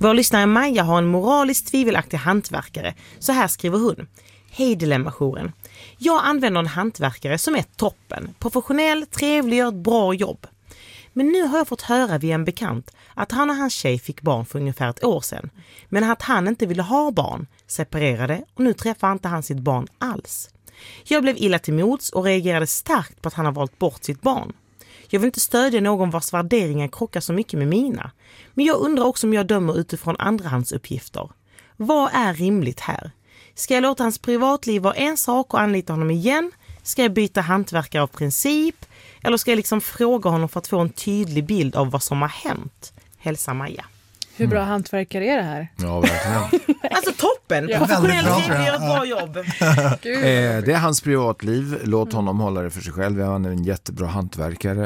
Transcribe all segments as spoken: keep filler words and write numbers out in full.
Vår lyssnare Maja har en moraliskt tvivelaktig hantverkare. Så här skriver hon. Hej Dilemma-jouren. Jag använder en hantverkare som är toppen. Professionell, trevlig, gör ett bra jobb. Men nu har jag fått höra via en bekant att han och hans tjej fick barn för ungefär ett år sedan. Men att han inte ville ha barn, separerade och nu träffar inte han sitt barn alls. Jag blev illa till mods och reagerade starkt på att han har valt bort sitt barn. Jag vill inte stödja någon vars värderingar krockar så mycket med mina. Men jag undrar också om jag dömer utifrån andrahandsuppgifter. Vad är rimligt här? Ska jag låta hans privatliv vara en sak och anlita honom igen? Ska jag byta hantverkare av princip? Eller ska jag liksom fråga honom för att få en tydlig bild av vad som har hänt? Hälsa Maja. Hur bra mm. hantverkare är det här? Ja, verkligen. Alltså toppen! Ja. Professionell trevlig, gör ett bra jobb. eh, det är hans privatliv. Låt mm. honom hålla det för sig själv. Han är en jättebra hantverkare.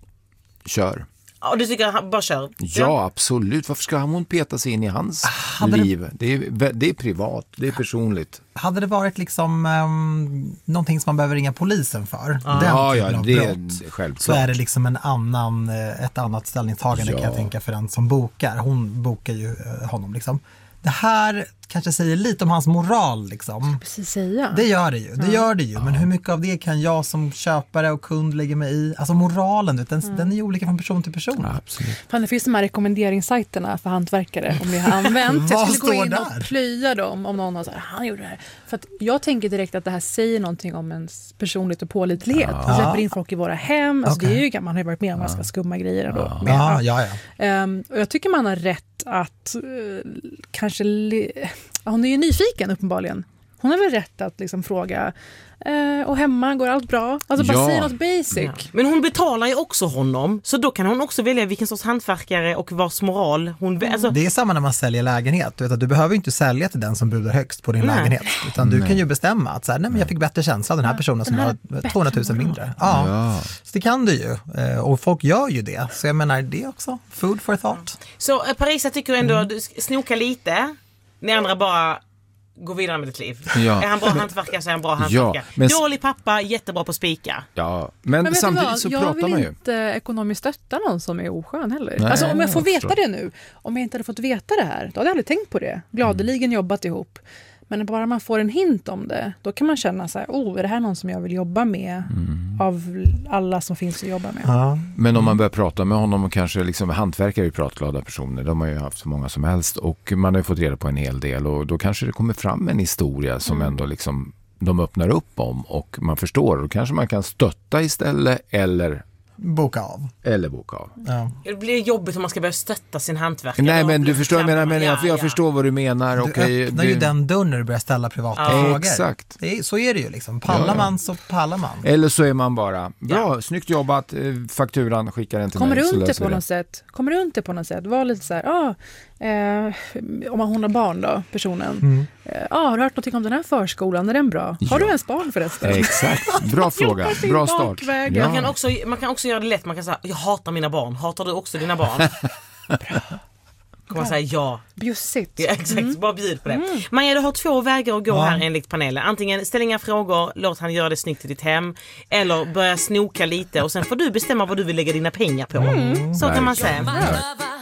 Kör. Ja, du tycker han bara kör? Ja, absolut. Varför ska hon peta sig in i hans hade liv? Det... Det, är, det är privat, det är personligt. Hade det varit liksom um, någonting som man behöver ringa polisen för? Ah. Den ja, typen ja, av det brott, är självklart. Så är det liksom en annan, ett annat ställningstagande ja. kan jag tänka för den som bokar. Hon bokar ju honom liksom. Det här kanske säger lite om hans moral liksom. Precis säga. Det gör det ju, det gör det ju. Men hur mycket av det kan jag som köpare och kund lägga mig i? Alltså moralen, den, mm. den är ju olika från person till person. Ja, absolut. Fan, det finns de här rekommenderingssajterna för hantverkare om ni har använt. Jag skulle gå in och plöja dem om någon har sagt han gjorde det här. För att jag tänker direkt att det här säger någonting om ens personlighet och pålitlighet. Ja. Vi släpper in folk i våra hem. Alltså okay. Det är ju, man har ju varit med om ganska skumma grejer ändå. Ja, ja, ja. Um, och jag tycker man har rätt att uh, kanske li- hon är ju nyfiken uppenbarligen. Hon har väl rätt att liksom fråga eh, och hemma går allt bra? Alltså bara ja. säga något basic. Ja. Men hon betalar ju också honom, så då kan hon också välja vilken sorts hantverkare och vars moral hon mm. alltså... Det är samma när man säljer lägenhet. Du vet att du behöver inte sälja till den som budar högst på din nej. lägenhet. Utan du nej. kan ju bestämma att så här, nej, men jag fick bättre känsla av den här personen ja, som har tvåhundratusen mindre. Ja. ja. Så det kan du ju. Och folk gör ju det. Så jag menar, det är också food for thought. Så Parisa tycker ändå mm. du snoka lite. Ni andra bara gå vidare med ditt liv. Ja. Är han bra hantverkare så är han bra hantverkare. Ja, men... Dålig pappa, jättebra på spika. Ja, men, men samtidigt så pratar man ju. Jag vill inte ekonomiskt stötta någon som är oskön heller. Nej, alltså om jag får jag veta förstår. det nu, om jag inte hade fått veta det här, då hade jag aldrig tänkt på det. Gladeligen jobbat ihop. Men bara man får en hint om det, då kan man känna så här, oh, är det här någon som jag vill jobba med mm. av alla som finns att jobba med? Ja. Men om man börjar prata med honom och kanske liksom hantverkare är ju pratglada personer, de har ju haft så många som helst och man har ju fått reda på en hel del och då kanske det kommer fram en historia som mm. ändå liksom de öppnar upp om och man förstår och kanske man kan stötta istället eller boka av. Eller boka av. Ja. Det blir jobbigt om man ska börja stötta sin hantverkare. Nej, men du förstår, jag menar, men jag, ja, jag ja. förstår vad du menar. Du okay, öppnar det... ju den dörren när du börjar ställa privata ja. frågor. Exakt. Det är, så är det ju liksom. Pallar ja, ja. man så pallar man. Eller så är man bara, bra, ja. snyggt jobbat, fakturan skickar den till Kommer mig. Kommer runt det på något sätt. Kommer runt det på något sätt. Var lite så här, ah, eh, om man hon har barn då, personen. Mm. Eh, ah, har du hört något om den här förskolan? Är den bra? Ja. Har du ens barn förresten? Exakt. Bra fråga. Bra start. Ja. Man, kan också, man kan också göra det lätt. Man kan säga, jag hatar mina barn. Hatar du också dina barn? Bra. Kommer man säga ja. Bjussigt. Ja, exakt, mm. bara bjud på det. Mm. Maja, du har två vägar att gå ja. här enligt panelen. Antingen ställ inga frågor, låt han göra det snyggt i ditt hem. Eller börja snoka lite och sen får du bestämma vad du vill lägga dina pengar på. Mm. Så kan man säga.